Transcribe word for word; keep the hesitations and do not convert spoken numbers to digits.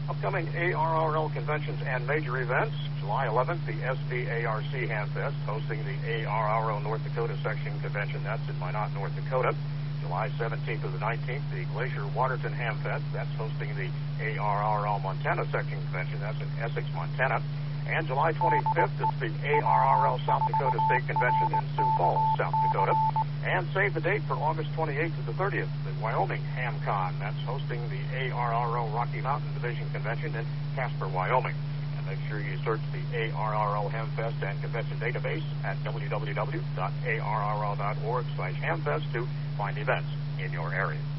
Upcoming A R R L conventions and major events. July eleventh, the S V A R C Hamfest, hosting the A R R L North Dakota Section Convention. That's in Minot, North Dakota. July seventeenth to the nineteenth, the Glacier Waterton Hamfest. That's hosting the A R R L Montana Section Convention. That's in Essex, Montana. And July twenty-fifth, it's the A R R L South Dakota State Convention in Sioux Falls, South Dakota. And save the date for August twenty-eighth to the thirtieth, the Wyoming HamCon. That's hosting the A R R L Rocky Mountain Division Convention in Casper, Wyoming. And make sure you search the A R R L Hamfest and Convention database at w w w dot a r r l dot org slash hamfest to find events in your area.